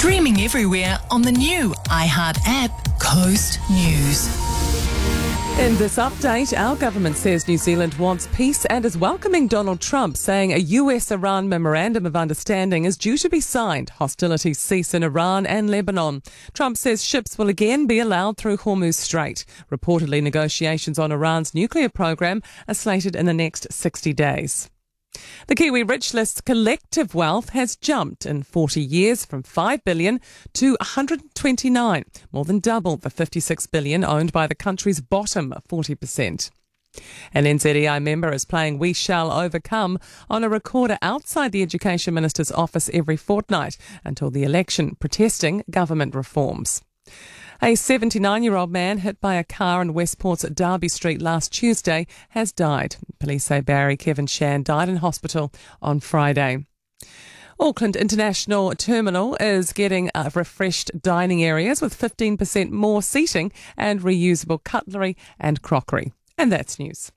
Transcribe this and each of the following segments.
Streaming everywhere on the new iHeart app, Coast News. In this update, our government says New Zealand wants peace and is welcoming Donald Trump, saying a US-Iran memorandum of understanding is due to be signed. Hostilities cease in Iran and Lebanon. Trump says ships will again be allowed through Hormuz Strait. Reportedly, negotiations on Iran's nuclear program are slated in the next 60 days. The Kiwi Rich List's collective wealth has jumped in 40 years from $5 billion to $129, more than double the $56 billion owned by the country's bottom 40%. An NZEI member is playing We Shall Overcome on a recorder outside the Education Minister's office every fortnight until the election, protesting government reforms. A 79-year-old man hit by a car in Westport's Derby Street last Tuesday has died. Police say Barry Kevin Shan died in hospital on Friday. Auckland International Terminal is getting refreshed dining areas with 15% more seating and reusable cutlery and crockery. And that's news.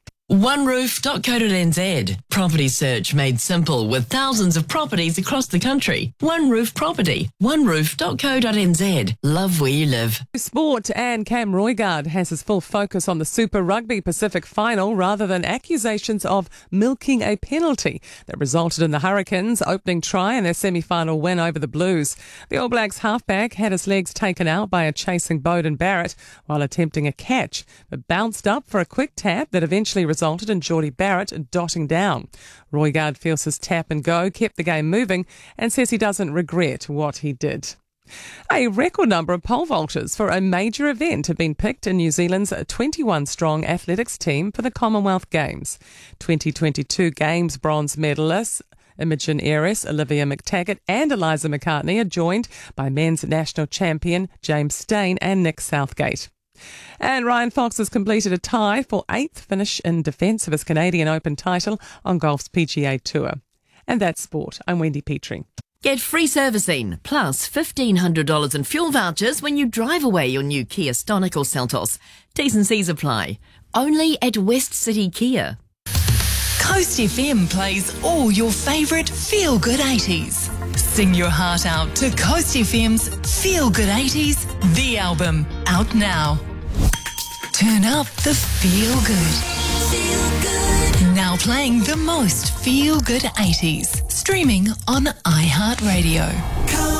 OneRoof.co.nz. Property search made simple with thousands of properties across the country. One Roof Property. OneRoof.co.nz. Love where you live. Sport, and Cam Roigard has his full focus on the Super Rugby Pacific final rather than accusations of milking a penalty that resulted in the Hurricanes' opening try in their semi-final win over the Blues. The All Blacks halfback had his legs taken out by a chasing Beauden Barrett while attempting a catch, but bounced up for a quick tap that eventually resulted in Geordie Barrett dotting down. Roigard feels his tap and go kept the game moving and says he doesn't regret what he did. A record number of pole vaulters for a major event have been picked in New Zealand's 21-strong athletics team for the Commonwealth Games. 2022 Games bronze medalists Imogen Ayres, Olivia McTaggart and Eliza McCartney are joined by men's national champion James Stain and Nick Southgate. And Ryan Fox has completed a tie for 8th finish in defence of his Canadian Open title on golf's PGA Tour. And that's sport. I'm Wendy Petrie. Get free servicing plus $1,500 in fuel vouchers when you drive away your new Kia Stonic or Seltos. T's and C's apply. Only at West City Kia. Coast FM plays all your favourite feel-good 80s. Sing your heart out to Coast FM's Feel Good 80s, the album, out now. Turn up the feel good. Feel good. Now playing the most feel good 80s. Streaming on iHeartRadio.